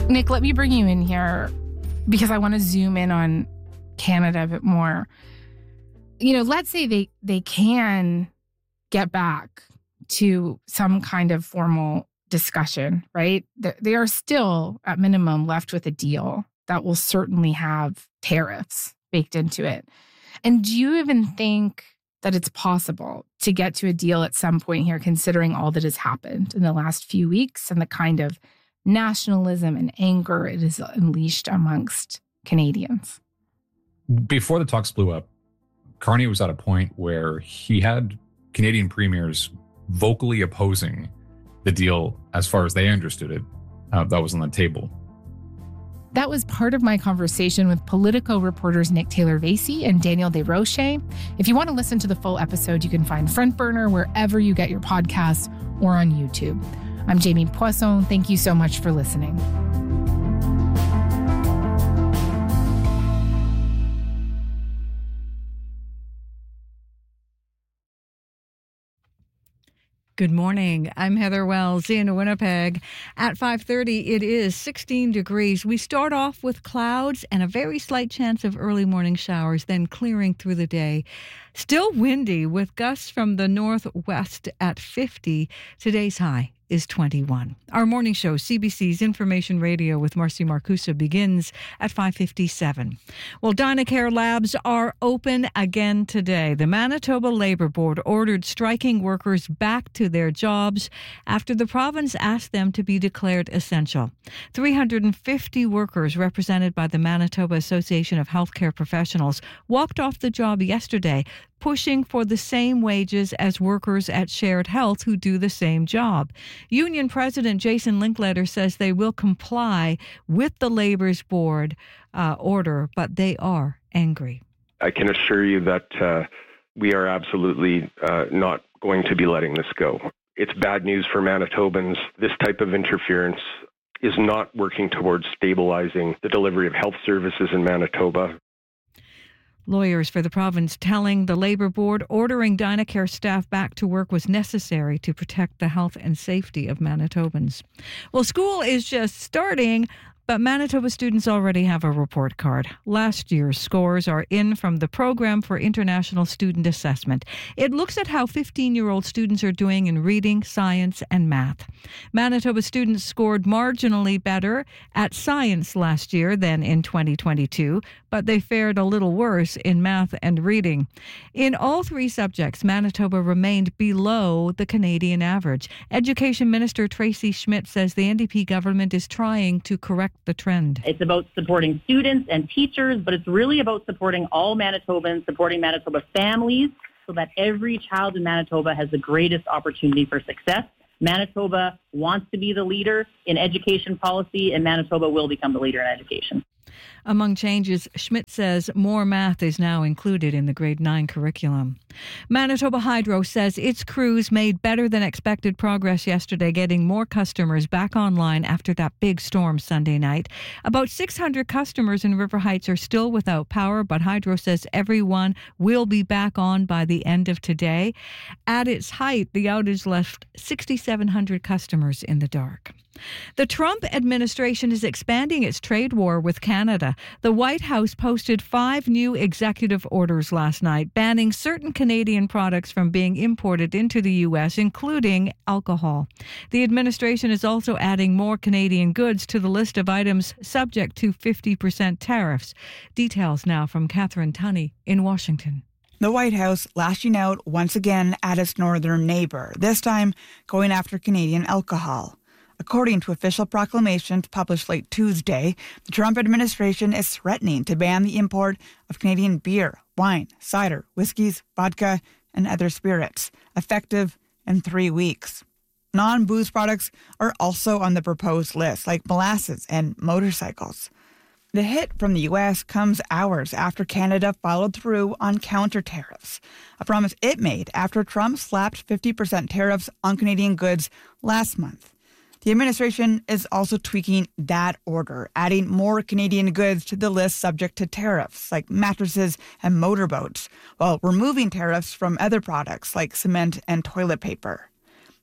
Nick, let me bring you in here because I want to zoom in on Canada a bit more. You know, let's say they can get back to some kind of formal discussion, right? They are still, at minimum, left with a deal that will certainly have tariffs baked into it. And do you even think that it's possible to get to a deal at some point here, considering all that has happened in the last few weeks and the kind of nationalism and anger it has unleashed amongst Canadians? Before the talks blew up, Carney was at a point where he had Canadian premiers vocally opposing the deal as far as they understood it. That was on the table. That was part of my conversation with Politico reporters Nick Taylor-Vasey and Daniel Desrochers. If you want to listen to the full episode, you can find Front Burner wherever you get your podcasts or on YouTube. I'm Jamie Poisson. Thank you so much for listening. Good morning. I'm Heather Wells in Winnipeg. At 5:30, it is 16 degrees. We start off with clouds and a very slight chance of early morning showers, then clearing through the day. Still windy with gusts from the northwest at 50. Today's high is 21. Our morning show, CBC's Information Radio with Marcy Marcusa, begins at 5:57. Well, Dynacare labs are open again today. The Manitoba Labour Board ordered striking workers back to their jobs after the province asked them to be declared essential. 350 workers represented by the Manitoba Association of Healthcare Professionals walked off the job yesterday, pushing for the same wages as workers at Shared Health who do the same job. Union President Jason Linkletter says they will comply with the Labour's board order, but they are angry. I can assure you that we are absolutely not going to be letting this go. It's bad news for Manitobans. This type of interference is not working towards stabilizing the delivery of health services in Manitoba. Lawyers for the province telling the Labour Board ordering Dynacare staff back to work was necessary to protect the health and safety of Manitobans. Well, school is just starting, but Manitoba students already have a report card. Last year's scores are in from the Program for International Student Assessment. It looks at how 15-year-old students are doing in reading, science, and math. Manitoba students scored marginally better at science last year than in 2022, but they fared a little worse in math and reading. In all three subjects, Manitoba remained below the Canadian average. Education Minister Tracy Schmidt says the NDP government is trying to correct the trend. It's about supporting students and teachers, but it's really about supporting all Manitobans, supporting Manitoba families, so that every child in Manitoba has the greatest opportunity for success. Manitoba wants to be the leader in education policy, and Manitoba will become the leader in education. Among changes, Schmidt says more math is now included in the grade 9 curriculum. Manitoba Hydro says its crews made better than expected progress yesterday, getting more customers back online after that big storm Sunday night. About 600 customers in River Heights are still without power, but Hydro says everyone will be back on by the end of today. At its height, the outage left 6,700 customers in the dark. The Trump administration is expanding its trade war with Canada. The White House posted 5 new executive orders last night, banning certain Canadian products from being imported into the U.S., including alcohol. The administration is also adding more Canadian goods to the list of items subject to 50% tariffs. Details now from Catherine Tunney in Washington. The White House lashing out once again at its northern neighbor, this time going after Canadian alcohol. According to official proclamations published late Tuesday, the Trump administration is threatening to ban the import of Canadian beer, wine, cider, whiskeys, vodka, and other spirits, effective in 3 weeks. Non-booze products are also on the proposed list, like molasses and motorcycles. The hit from the U.S. comes hours after Canada followed through on counter tariffs, a promise it made after Trump slapped 50% tariffs on Canadian goods last month. The administration is also tweaking that order, adding more Canadian goods to the list subject to tariffs, like mattresses and motorboats, while removing tariffs from other products like cement and toilet paper.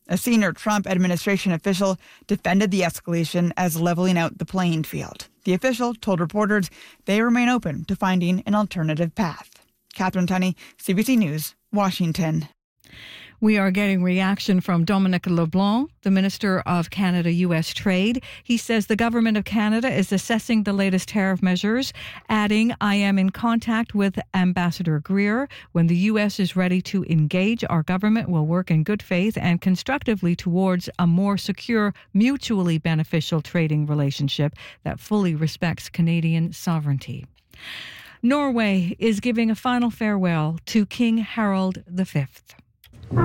A senior Trump administration official defended the escalation as leveling out the playing field. The official told reporters they remain open to finding an alternative path. Catherine Tunney, CBC News, Washington. We are getting reaction from Dominic LeBlanc, the Minister of Canada-U.S. Trade. He says the government of Canada is assessing the latest tariff measures, adding, I am in contact with Ambassador Greer. When the U.S. is ready to engage, our government will work in good faith and constructively towards a more secure, mutually beneficial trading relationship that fully respects Canadian sovereignty. Norway is giving a final farewell to King Harald V. A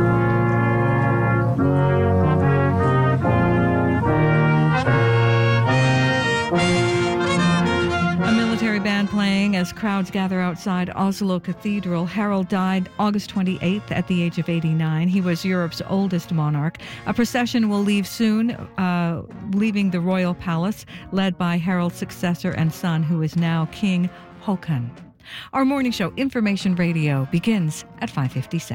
military band playing as crowds gather outside Oslo Cathedral. Harald died August 28th at the age of 89. He was Europe's oldest monarch. A procession will leave soon, leaving the royal palace, led by Harald's successor and son, who is now King Håkon. Our morning show, Information Radio, begins at 5:57.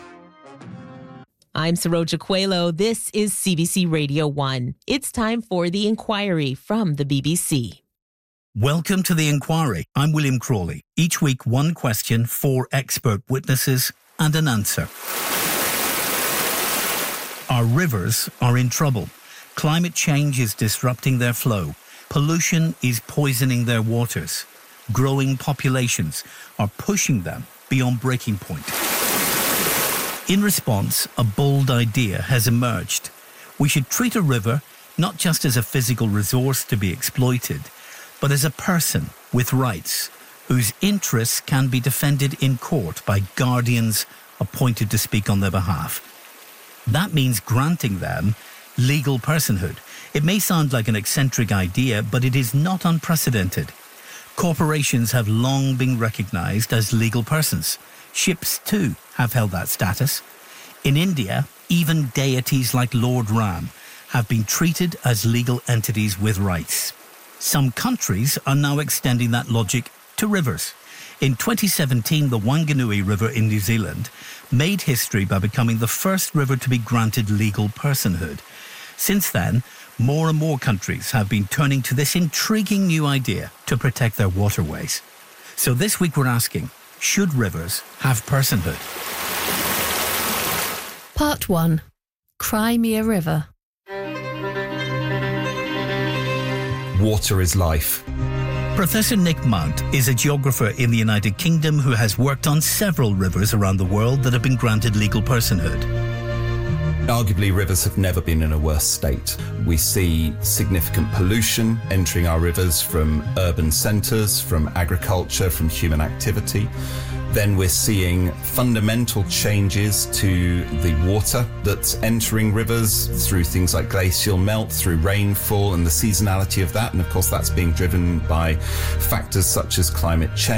I'm Saroja Coelho. This is CBC Radio 1. It's time for The Inquiry from the BBC. Welcome to The Inquiry. I'm William Crawley. Each week, one question, 4 expert witnesses, and an answer. Our rivers are in trouble. Climate change is disrupting their flow. Pollution is poisoning their waters. Growing populations are pushing them beyond breaking point. In response, a bold idea has emerged. We should treat a river not just as a physical resource to be exploited, but as a person with rights, whose interests can be defended in court by guardians appointed to speak on their behalf. That means granting them legal personhood. It may sound like an eccentric idea, but it is not unprecedented. Corporations have long been recognized as legal persons. Ships, too, have held that status. In India, even deities like Lord Ram have been treated as legal entities with rights. Some countries are now extending that logic to rivers. In 2017, the Wanganui River in New Zealand made history by becoming the first river to be granted legal personhood. Since then, more and more countries have been turning to this intriguing new idea to protect their waterways. So this week we're asking, should rivers have personhood? Part 1. Cry Me a River. Water is life. Professor Nick Mount is a geographer in the United Kingdom who has worked on several rivers around the world that have been granted legal personhood. Arguably, rivers have never been in a worse state. We see significant pollution entering our rivers from urban centres, from agriculture, from human activity. Then we're seeing fundamental changes to the water that's entering rivers through things like glacial melt, through rainfall and the seasonality of that. And of course, that's being driven by factors such as climate change.